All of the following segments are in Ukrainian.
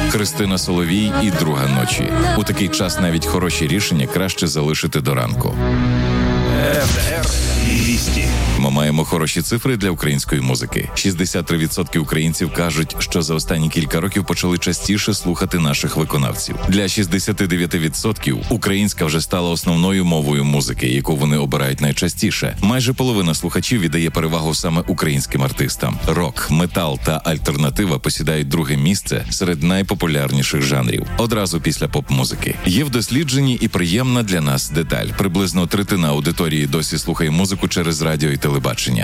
Христина Соловій і «Друга ночі». У такий час навіть хороші рішення краще залишити до ранку. Ми маємо хороші цифри для української музики. 63% українців кажуть, що за останні кілька років почали частіше слухати наших виконавців. Для 69% українська вже стала основною мовою музики, яку вони обирають найчастіше. Майже половина слухачів віддає перевагу саме українським артистам. Рок, метал та альтернатива посідають друге місце серед найпопулярніших жанрів. Одразу після поп-музики. Є в дослідженні і приємна для нас деталь. Приблизно третина аудиторії досі слухає музику через радіо і телебачення.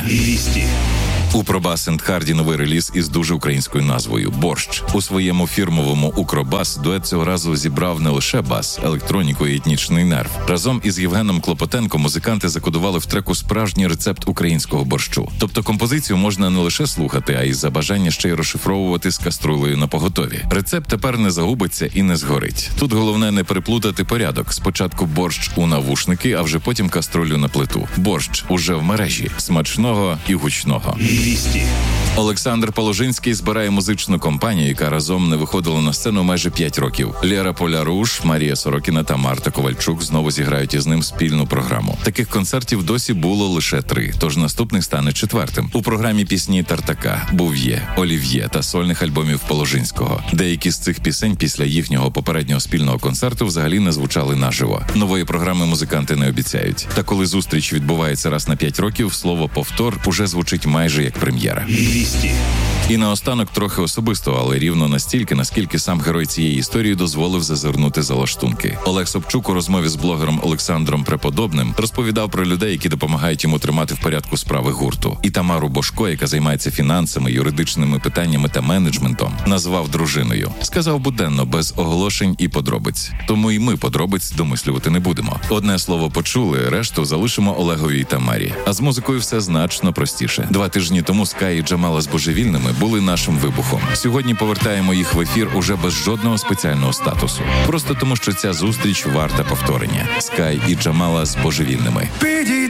У Пробас & Харді новий реліз із дуже українською назвою «Борщ». У своєму фірмовому «Укробас» дует цього разу зібрав не лише бас, електроніку і етнічний нерв. Разом із Євгеном Клопотенко музиканти закодували в треку справжній рецепт українського борщу. Тобто композицію можна не лише слухати, а й за бажання ще й розшифровувати з каструлею напоготові. Рецепт тепер не загубиться і не згорить. Тут головне не переплутати порядок. Спочатку борщ у навушники, а вже потім каструлю на плиту. Борщ уже в мережі. Смачного і гучного. Олександр Положинський збирає музичну компанію, яка разом не виходила на сцену майже 5 років. Лєра Поляруш, Марія Сорокіна та Марта Ковальчук знову зіграють із ним спільну програму. Таких концертів досі було лише 3, тож наступний стане 4-тим. У програмі пісні Тартака, Був'є, Олів'є та сольних альбомів Положинського. Деякі з цих пісень після їхнього попереднього спільного концерту взагалі не звучали наживо. Нової програми музиканти не обіцяють. Та коли зустріч відбувається раз на 5 років, слово «повтор» уже звучить майже як прем'єра. І наостанок трохи особисто, але рівно настільки, наскільки сам герой цієї історії дозволив зазирнути за лаштунки. Олег Собчук у розмові з блогером Олександром Преподобним розповідав про людей, які допомагають йому тримати в порядку справи гурту. І Тамару Бошко, яка займається фінансами, юридичними питаннями та менеджментом, назвав дружиною. Сказав буденно, без оголошень і подробиць. Тому і ми подробиць домислювати не будемо. Одне слово почули, решту залишимо Олегові і Тамарі. А з музикою все значно простіше. 2 тижні тому Скай і Джамала з Божевільними були нашим вибухом. Сьогодні повертаємо їх в ефір уже без жодного спеціального статусу. Просто тому, що ця зустріч варта повторення. Скай і Джамала з Божевільними.